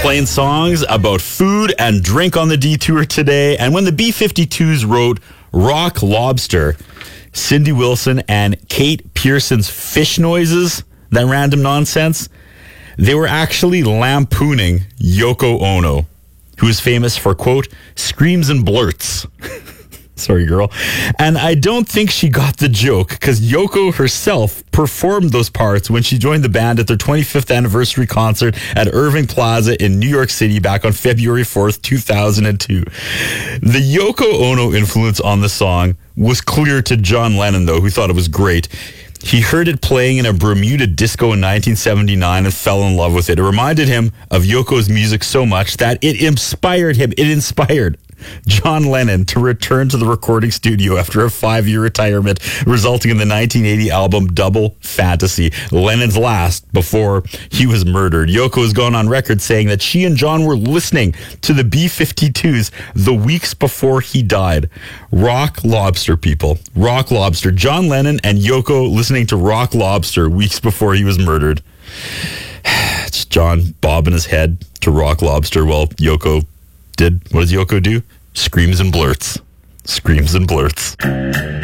playing songs about food and drink on the detour today. And when the B-52s wrote Rock Lobster, Cindy Wilson and Kate Pearson's fish noises, that random nonsense, they were actually lampooning Yoko Ono, who is famous for, quote, screams and blurts. Sorry, girl. And I don't think she got the joke because Yoko herself performed those parts when she joined the band at their 25th anniversary concert at Irving Plaza in New York City back on February 4th, 2002. The Yoko Ono influence on the song was clear to John Lennon, though, who thought it was great. He heard it playing in a Bermuda disco in 1979 and fell in love with it. It reminded him of Yoko's music so much that it inspired him. It inspired John Lennon to return to the recording studio after a 5-year retirement, resulting in the 1980 album Double Fantasy, Lennon's last before he was murdered. Yoko has gone on record saying that she and John were listening to the B-52s the weeks before he died. Rock Lobster, people. Rock Lobster. John Lennon and Yoko listening to Rock Lobster weeks before he was murdered. It's John bobbing his head to Rock Lobster while Yoko did. What does Yoko do? Screams and blurts. Screams and blurts.